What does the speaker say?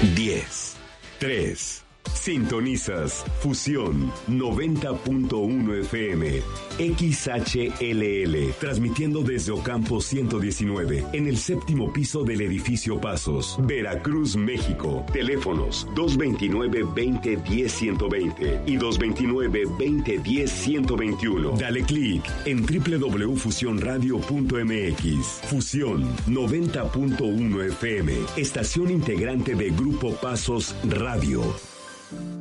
10, 3. Sintonizas Fusión 90.1 FM, XHLL, transmitiendo desde Ocampo 119, en el séptimo piso del edificio Pasos, Veracruz, México. Teléfonos 229-2010-120 y 229-2010-121. Dale clic en www.fusionradio.mx. Fusión 90.1 FM, estación integrante de Grupo Pasos Radio.